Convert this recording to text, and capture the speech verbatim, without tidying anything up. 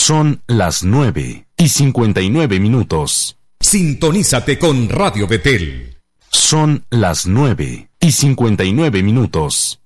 Son las nueve y cincuenta y nueve minutos. Sintonízate con Radio Betel. Son las nueve y cincuenta y nueve minutos.